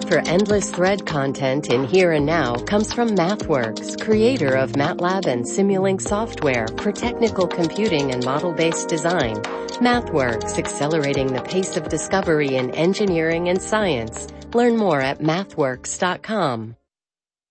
for endless thread content in Here and Now comes from MathWorks, creator of MATLAB and Simulink software for technical computing and model-based design. MathWorks, accelerating the pace of discovery in engineering and science. Learn more at mathworks.com.